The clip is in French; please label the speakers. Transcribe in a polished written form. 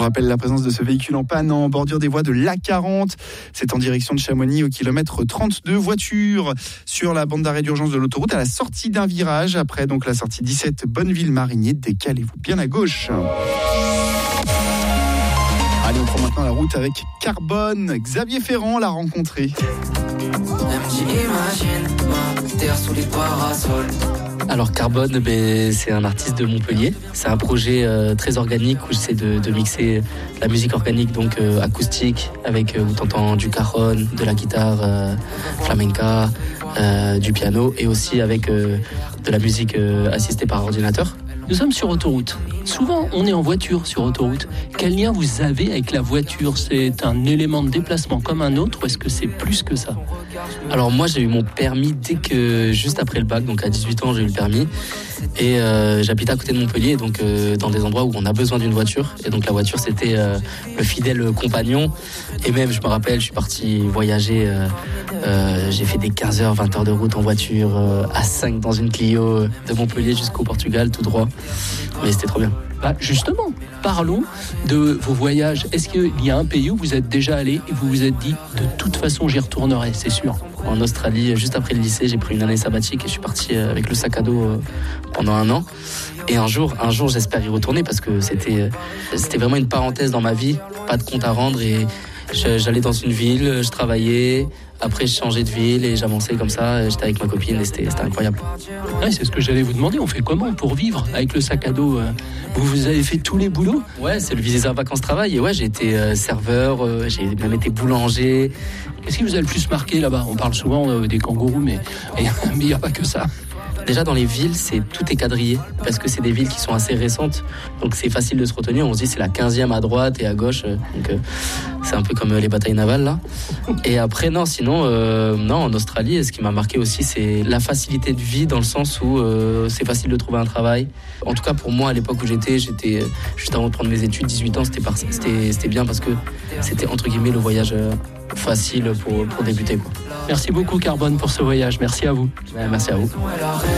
Speaker 1: rappelle la présence de ce véhicule en panne en bordure des voies de l'A40. C'est en direction de Chamonix au kilomètre 32. Voiture sur la bande d'arrêt d'urgence de l'autoroute à la sortie d'un virage. Après donc la sortie 17 Bonneville-Marigné, décalez-vous bien à gauche. Allez, on prend maintenant la route avec Carbone. Xavier Ferrand l'a rencontré.
Speaker 2: Alors Carbone, c'est un artiste de Montpellier. C'est un projet très organique où j'essaie de mixer la musique organique, donc acoustique, avec où t'entends du cajon, de la guitare flamenca, du piano, et aussi avec de la musique assistée par ordinateur.
Speaker 3: Nous sommes sur autoroute. Souvent, on est en voiture sur autoroute. Quel lien vous avez avec la voiture ? C'est un élément de déplacement comme un autre ou est-ce que c'est plus que ça ?
Speaker 2: Alors moi, j'ai eu mon permis juste après le bac, donc à 18 ans, j'ai eu le permis. Et j'habitais à côté de Montpellier, donc dans des endroits où on a besoin d'une voiture. Et donc la voiture, c'était le fidèle compagnon. Et même, je me rappelle, je suis parti voyager. J'ai fait des 15h, 20 heures de route en voiture, à 5 dans une Clio, de Montpellier jusqu'au Portugal, tout droit. Mais c'était trop bien.
Speaker 3: Justement, parlons de vos voyages. Est-ce qu'il y a un pays où vous êtes déjà allé et vous vous êtes dit, de toute façon, j'y retournerai, c'est sûr ?
Speaker 2: En Australie, juste après le lycée, j'ai pris une année sabbatique et je suis parti avec le sac à dos pendant 1 an. Et un jour, j'espère y retourner parce que c'était vraiment une parenthèse dans ma vie, pas de compte à rendre. Et j'allais dans une ville, je travaillais, après je changeais de ville et j'avançais comme ça, j'étais avec ma copine et c'était incroyable.
Speaker 3: Ouais, c'est ce que j'allais vous demander, on fait comment pour vivre avec le sac à dos ? Vous avez fait tous les boulots ?
Speaker 2: Ouais, c'est le visa vacances-travail et ouais, j'ai été serveur, j'ai même été boulanger.
Speaker 3: Qu'est-ce qui vous a le plus marqué là-bas ? On parle souvent des kangourous, mais il n'y a pas que ça.
Speaker 2: Déjà dans les villes, tout est quadrillé parce que c'est des villes qui sont assez récentes, donc c'est facile de se retenir. On se dit c'est la 15e à droite et à gauche, donc c'est un peu comme les batailles navales là. Et après sinon en Australie, ce qui m'a marqué aussi, c'est la facilité de vie dans le sens où c'est facile de trouver un travail. En tout cas pour moi à l'époque où j'étais juste avant de prendre mes études, 18 ans, c'était bien parce que c'était entre guillemets le voyage facile pour débuter, quoi.
Speaker 3: Merci beaucoup Carbone pour ce voyage, merci à vous.
Speaker 2: Merci à vous.